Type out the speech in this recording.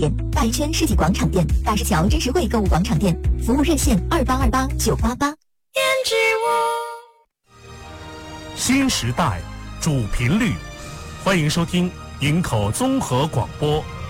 店、大一圈世纪广场店、大石桥真实汇购物广场店，服务热线2828-988。 新时代主频率，欢迎收听营口综合广播